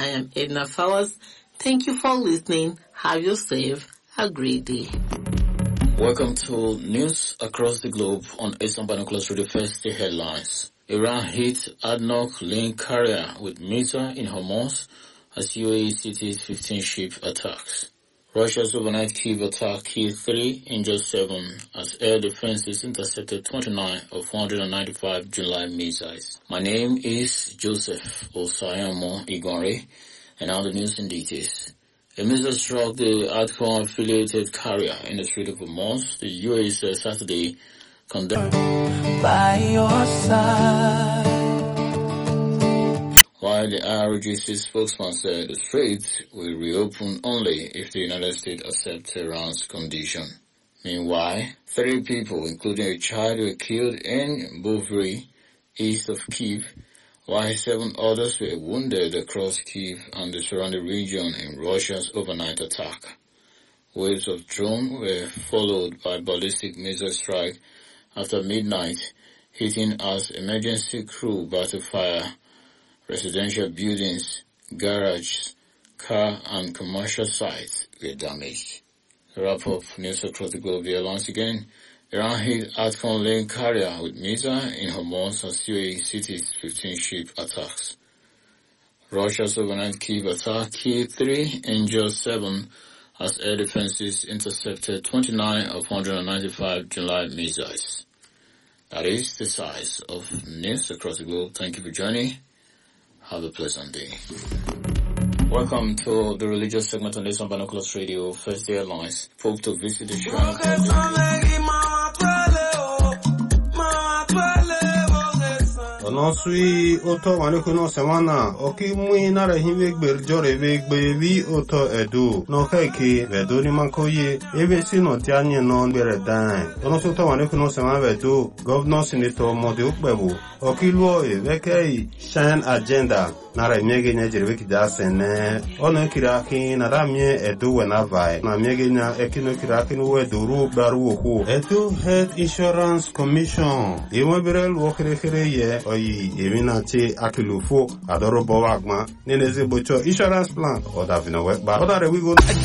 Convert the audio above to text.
I am Edna Fowers. Thank you for listening. Have yourself a great day. Welcome to News Across the Globe on Eastern Binoculars Radio. First, the headlines. Iran hit ADNOC link carrier with missile in Hormuz as UAE cities 15 ship attacks. Russia's overnight Kyiv attack killed 3, injured 7 as air defenses intercepted 29 of 195 July missiles. My name is Joseph Osayamo Igonre, and now the news in details. A missile struck the ADCOM-affiliated carrier in the Strait of Hormuz. The UAE said Saturday condemned by your side. While the IRGC spokesman said the Strait will reopen only if the United States accepts Iran's condition. Meanwhile, 3 people, including a child, were killed in Bovry, east of Kyiv, while 7 others were wounded across Kyiv and the surrounding region in Russia's overnight attack. Waves of drones were followed by ballistic missile strike after midnight, hitting as emergency crew battle fire residential buildings, garages, car and commercial sites were damaged. To wrap up news across the globe here once again, Iran hit ADCOM link carrier with missile in Hormuz as UAE cities 15 ship attacks. Russia's overnight Kyiv attack killed 3, injured 7 as air defenses intercepted 29 of 195 July missiles. That is the size of news across the globe. Thank you for joining. Have a pleasant day. Welcome to the religious segment on Eastern Binoculars Radio. First Day Airlines. Hope to visit the shrine. No sui oto wanekuno semana oki mui nara hime gberjore vegbe vi oto edu no keke vedo ni mankoye ebe si no tianye no bere dan ono soto wanekuno semana vedo governor senator mode ukbebu oki luo evekei shine agenda nara miege nya jerwe kida sene ono kiraki nara mie edu wena vai na miege nya ekino kiraki no eduru baru oku edu health insurance commission ewe berel wokere ye Eminati Akilufo Adoro Bowagma Neneze Bocho insurance plan or Davina Web, but other we go.